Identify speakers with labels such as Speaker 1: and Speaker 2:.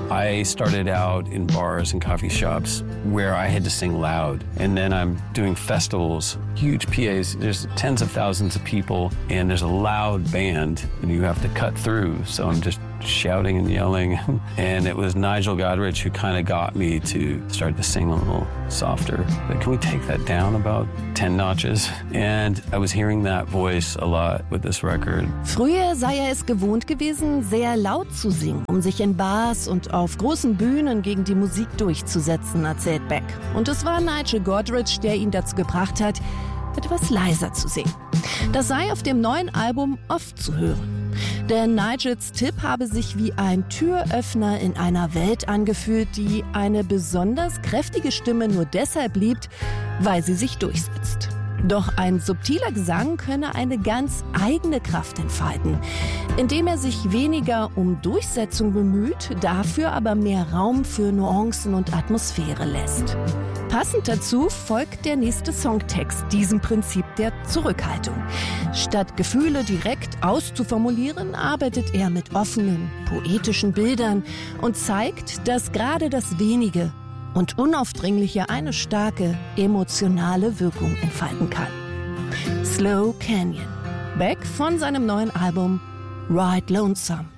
Speaker 1: I started out in bars and coffee shops where I had to sing loud. And then I'm doing festivals, huge PAs. There's tens of thousands of people, and there's a loud band, and you have to cut through. So I'm just shouting and yelling. And it was Nigel Godrich who kind of got me to start to sing a little softer. But can we take that down about 10 notches? And I was hearing that voice a lot with this record.
Speaker 2: Früher sei er es gewohnt gewesen, sehr laut zu singen, um sich in Bars und auf großen Bühnen gegen die Musik durchzusetzen, erzählt Beck. Und es war Nigel Godrich, der ihn dazu gebracht hat, etwas leiser zu singen. Das sei auf dem neuen Album oft zu hören. Denn Nigels Tipp habe sich wie ein Türöffner in einer Welt angefühlt, die eine besonders kräftige Stimme nur deshalb liebt, weil sie sich durchsetzt. Doch ein subtiler Gesang könne eine ganz eigene Kraft entfalten, indem er sich weniger um Durchsetzung bemüht, dafür aber mehr Raum für Nuancen und Atmosphäre lässt. Passend dazu folgt der nächste Songtext diesem Prinzip der Zurückhaltung. Statt Gefühle direkt auszuformulieren, arbeitet er mit offenen, poetischen Bildern und zeigt, dass gerade das Wenige und Unaufdringliche eine starke, emotionale Wirkung entfalten kann. Slow Canyon. Beck von seinem neuen Album Ride Lonesome.